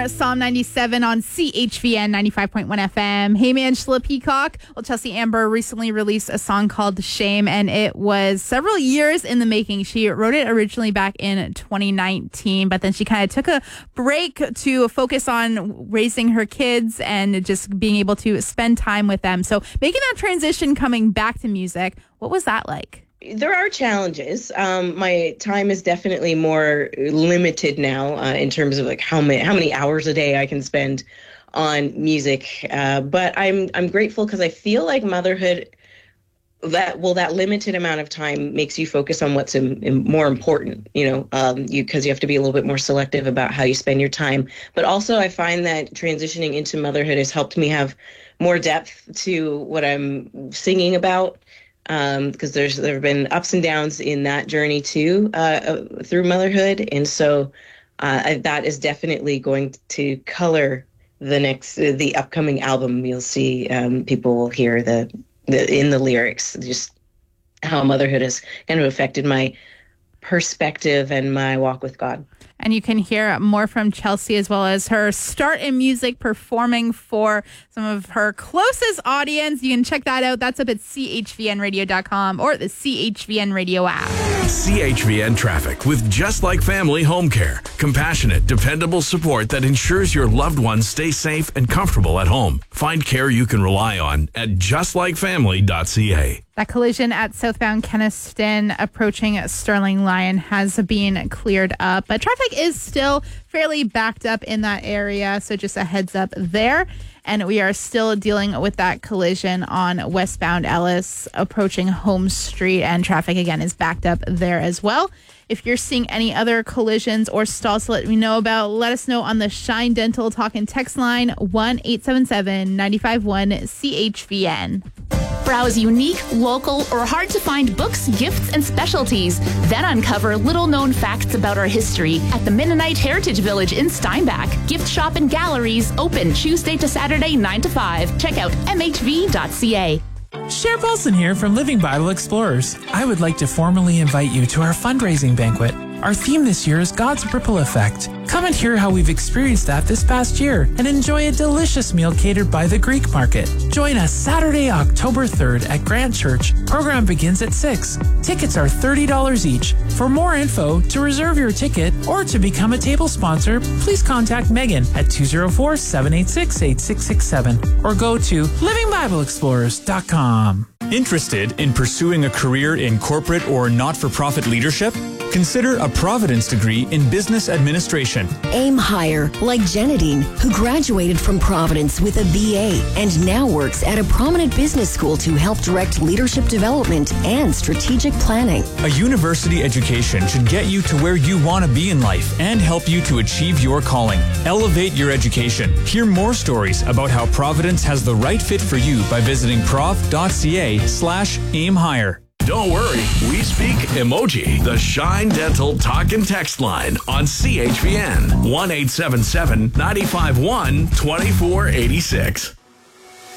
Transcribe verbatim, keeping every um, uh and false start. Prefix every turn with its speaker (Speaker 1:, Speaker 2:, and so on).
Speaker 1: Psalm ninety-seven on C H V N ninety-five point one F M. Hey, man, Angela Peacock. Well, Chelsea Amber recently released a song called Shame, and it was several years in the making. She wrote it originally back in twenty nineteen, but then she kind of took a break to focus on raising her kids and just being able to spend time with them. So making that transition coming back to music, what was that like?
Speaker 2: There are challenges. Um, my time is definitely more limited now uh, in terms of like how many how many hours a day I can spend on music. Uh, but I'm I'm grateful because I feel like motherhood, that well that limited amount of time makes you focus on what's in, in more important. You know, um, you because you have to be a little bit more selective about how you spend your time. But also, I find that transitioning into motherhood has helped me have more depth to what I'm singing about. Um, because there's there have been ups and downs in that journey too, uh, uh, through motherhood, and so uh, I, that is definitely going to color the next uh, the upcoming album. You'll see um, people will hear the, the in the lyrics just how motherhood has kind of affected my perspective and my walk with God.
Speaker 1: And you can hear more from Chelsea as well as her start in music, performing for some of her closest audience. You can check that out. That's up at C H V N radio dot com or the C H V N Radio app.
Speaker 3: C H V N Traffic with Just Like Family Home Care. Compassionate, dependable support that ensures your loved ones stay safe and comfortable at home. Find care you can rely on at just like family dot c a.
Speaker 1: That collision at southbound Kenaston approaching Sterling Lyon has been cleared up, but traffic is still fairly backed up in that area, so just a heads up there. And we are still dealing with that collision on westbound Ellis approaching Holmes Street, and traffic again is backed up there as well. If you're seeing any other collisions or stalls to let me know about, let us know on the Shine Dental Talk and Text line one eight seven seven, nine five one, C H V N.
Speaker 4: Browse unique, local, or hard-to-find books, gifts, and specialties. Then uncover little-known facts about our history at the Mennonite Heritage Village in Steinbach. Gift shop and galleries open Tuesday to Saturday, nine to five. Check out m h v dot c a.
Speaker 5: Cher Paulson here from Living Bible Explorers. I would like to formally invite you to our fundraising banquet. Our theme this year is God's Ripple Effect. Come and hear how we've experienced that this past year and enjoy a delicious meal catered by the Greek Market. Join us Saturday, October third at Grant Church. Program begins at six. Tickets are thirty dollars each. For more info, to reserve your ticket, or to become a table sponsor, please contact Megan at two oh four, seven eight six, eight six six seven or go to living bible explorers dot com.
Speaker 6: Interested in pursuing a career in corporate or not-for-profit leadership? Consider a Providence degree in business administration.
Speaker 7: Aim higher, like Jenadine, who graduated from Providence with a B A and now works at a prominent business school to help direct leadership development and strategic planning.
Speaker 6: A university education should get you to where you want to be in life and help you to achieve your calling. Elevate your education. Hear more stories about how Providence has the right fit for you by visiting prov dot c a slash aim higher.
Speaker 3: Don't worry, we speak emoji. The Shine Dental Talk and Text line on C H V N one eight seven seven, nine five one, two four eight six.